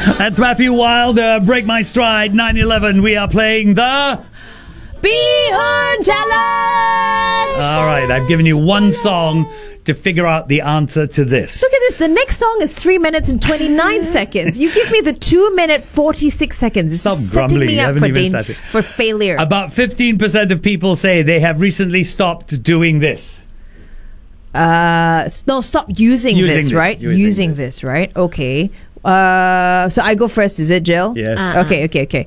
That's Matthew Wilder, Break My Stride, 9/11. We are playing the Bihun Challenge! All right, I've given you one song to figure out the answer to this. Look at this. The next song is 3 minutes and 29 seconds. You give me the 2 minute 46 seconds. It's Stop setting grumbling. me You up haven't even started. for failure. About 15% of people say they have recently stopped doing this. No, stop using this, right? Using this. this, right? Okay. So I go first, is it, Jill? Yes. Okay.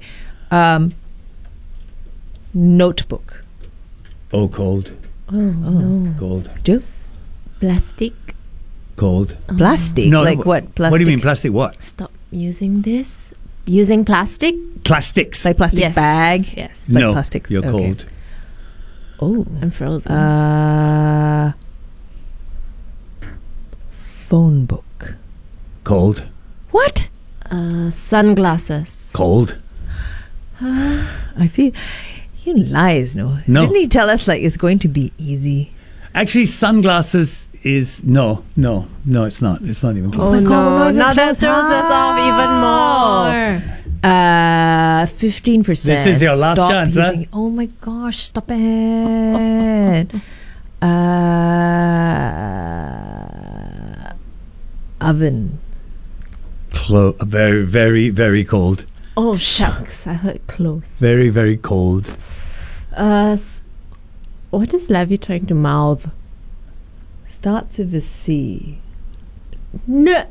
Notebook. Oh, cold. Oh, no. Cold. Jill? Plastic. Cold. Plastic? No, Like what? Plastic? What do you mean plastic what? Stop using this. Using plastic? Plastics. Like plastic Yes. bag? Yes. Like no, plastic. you're Okay. cold. Oh. I'm frozen. Phone book. Cold. What? Sunglasses. Cold. I feel he lies, no? No. Didn't he tell us like it's going to be easy? Actually, sunglasses is no, it's not. It's not even close. Oh, my God, we're not no. even Now that close. throws us off even more. 15%. This is your last Stop chance, huh? using, Oh my gosh, stop it. Oven. Very, very, very cold. Oh, shucks. I heard close. Very, very cold. What is Levy trying to mouth? Starts with a C. No.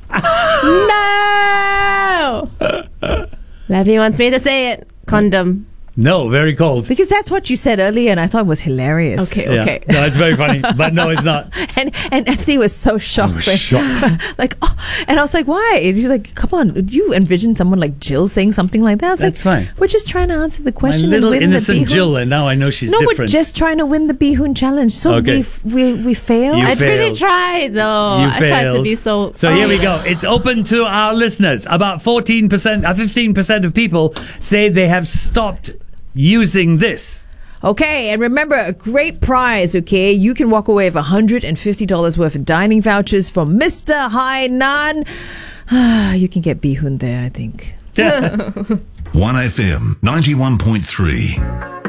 No. Levy wants me to say it. Condom. No, very cold. Because that's what you said earlier, and I thought it was hilarious. Okay. Yeah. No, it's very funny, but no, it's not. And FD was so shocked. I was shocked. Like, oh, and I was like, why? And he's like, come on, do you envision someone like Jill saying something like that? I was That's like, fine. We're just trying to answer the My question little and win innocent the Bihun. Jill, and now I know she's No, different. we're just trying to win the Bihun challenge. So Okay. we failed. You I really failed. tried though. You I tried to failed. be so. So here we go. It's open to our listeners. About 15% of people say they have stopped using this. Okay, and remember, a great prize, okay? You can walk away with $150 worth of dining vouchers from Mr. Hainan. You can get Bihun there, I think. 1FM 91.3.